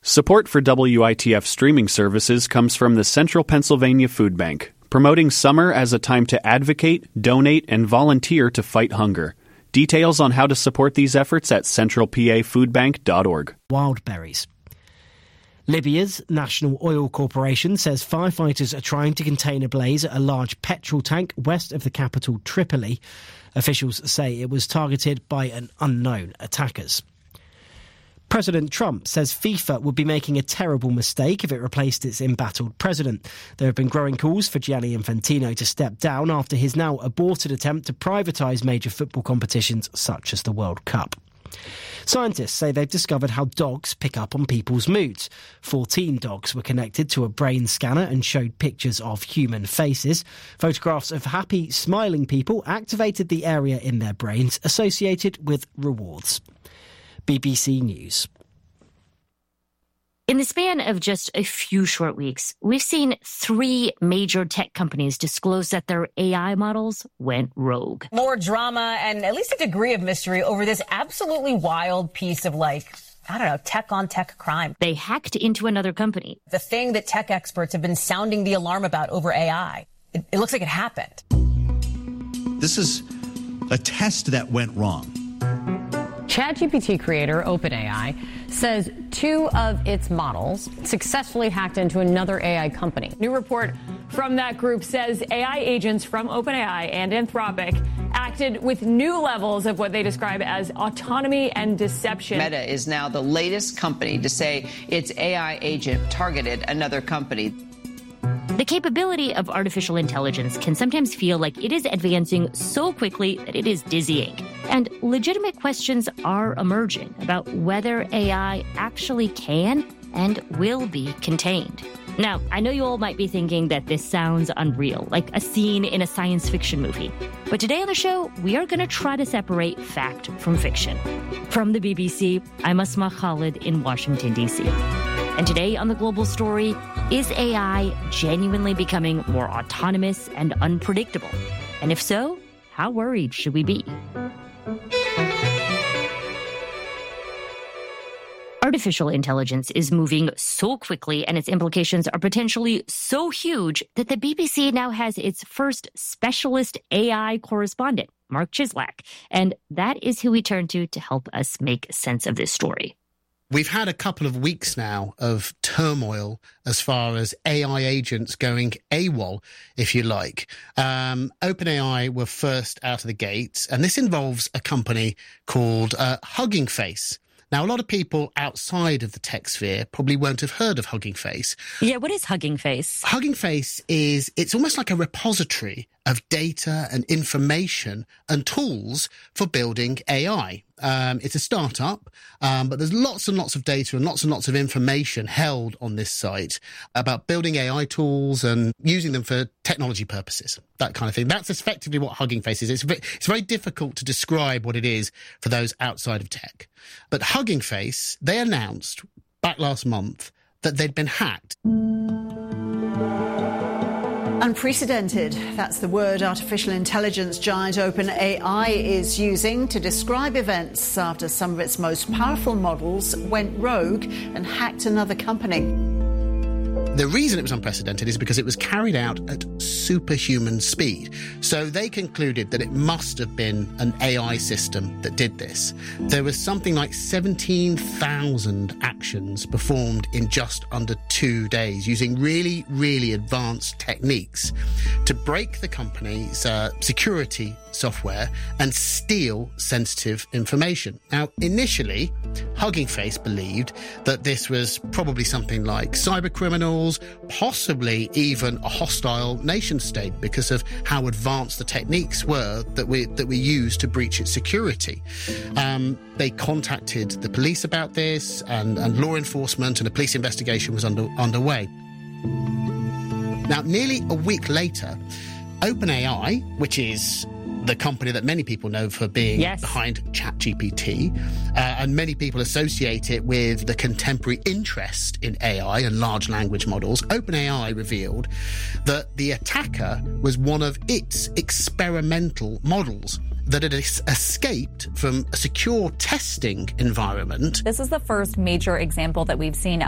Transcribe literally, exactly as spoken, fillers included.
Support for W I T F streaming services comes from the Central Pennsylvania Food Bank, promoting summer as a time to advocate, donate, and volunteer to fight hunger. Details on how to support these efforts at central p a food bank dot org. Wild berries. Libya's National Oil Corporation says firefighters are trying to contain a blaze at a large petrol tank west of the capital Tripoli. Officials say it was targeted by an unknown attackers. President Trump says FIFA would be making a terrible mistake if it replaced its embattled president. There have been growing calls for Gianni Infantino to step down after his now aborted attempt to privatise major football competitions such as the World Cup. Scientists say they've discovered how dogs pick up on people's moods. fourteen dogs were connected to a brain scanner and showed pictures of human faces. Photographs of happy, smiling people activated the area in their brains associated with rewards. B B C News. In the span of just a few short weeks, we've seen three major tech companies disclose that their A I models went rogue. More drama and at least a degree of mystery over this absolutely wild piece of, like, I don't know, tech-on-tech crime. They hacked into another company. The thing that tech experts have been sounding the alarm about over A I. It, it looks like it happened. This is a test that went wrong. ChatGPT creator OpenAI says two of its models successfully hacked into another A I company. New report from that group says A I agents from OpenAI and Anthropic acted with new levels of what they describe as autonomy and deception. Meta is now the latest company to say its A I agent targeted another company. The capability of artificial intelligence can sometimes feel like it is advancing so quickly that it is dizzying. And legitimate questions are emerging about whether A I actually can and will be contained. Now, I know you all might be thinking that this sounds unreal, like a scene in a science fiction movie. But today on the show, we are going to try to separate fact from fiction. From the B B C, I'm Asma Khalid in Washington, D C And today on The Global Story, is A I genuinely becoming more autonomous and unpredictable? And if so, how worried should we be? Artificial intelligence is moving so quickly and its implications are potentially so huge that the B B C now has its first specialist A I correspondent, Mark Chislak. And that is who we turn to to help us make sense of this story. We've had a couple of weeks now of turmoil as far as A I agents going AWOL, if you like. Um, OpenAI were first out of the gates, and this involves a company called uh, Hugging Face. Now, a lot of people outside of the tech sphere probably won't have heard of Hugging Face. Yeah, what is Hugging Face? Hugging Face is, it's almost like a repository of data and information and tools for building A I. Um, it's a startup, um, but there's lots and lots of data and lots and lots of information held on this site about building A I tools and using them for technology purposes, that kind of thing. That's effectively what Hugging Face is. It's, it's very difficult to describe what it is for those outside of tech. But Hugging Face, they announced back last month that they'd been hacked. Unprecedented. That's the word artificial intelligence giant OpenAI is using to describe events after some of its most powerful models went rogue and hacked another company. The reason it was unprecedented is because it was carried out at superhuman speed. So they concluded that it must have been an A I system that did this. There was something like seventeen thousand actions performed in just under two days using really, really advanced techniques to break the company's uh, security software and steal sensitive information. Now, initially, Hugging Face believed that this was probably something like cyber criminals, possibly even a hostile nation state because of how advanced the techniques were that we that we used to breach its security. Um, they contacted the police about this, and, and law enforcement and a police investigation was under, underway. Now, nearly a week later, OpenAI, which is the company that many people know for being yes. behind ChatGPT, uh, and many people associate it with the contemporary interest in A I and large language models, OpenAI revealed that the attacker was one of its experimental models that had es- escaped from a secure testing environment. This is the first major example that we've seen